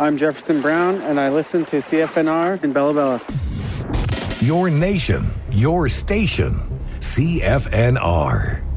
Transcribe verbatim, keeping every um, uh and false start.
I'm Jefferson Brown, and I listen to C F N R in Bella Bella. Your nation, your station, C F N R.